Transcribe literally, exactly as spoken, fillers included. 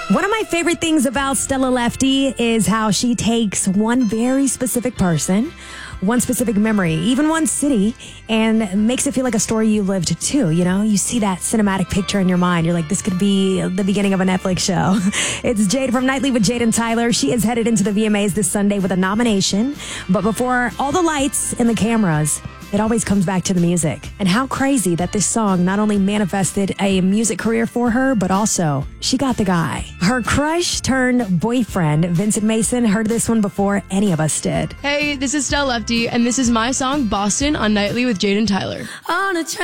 One of my favorite things about Stella Lefty is how she takes one very specific person, one specific memory, even one city, and makes it feel like a story you lived too. You know, you see that cinematic picture in your mind. You're like, this could be the beginning of a Netflix show. It's Jade from Nightly with Jade and Tyler. She is headed into the V M As this Sunday with a nomination. But before all the lights and the cameras, it always comes back to the music. And how crazy that this song not only manifested a music career for her, but also she got the guy. Her crush turned boyfriend, Vincent Mason, heard this one before any of us did. Hey, this is Stella Lefty, and this is my song, Boston, on Nightly with Jade and Tyler. On a train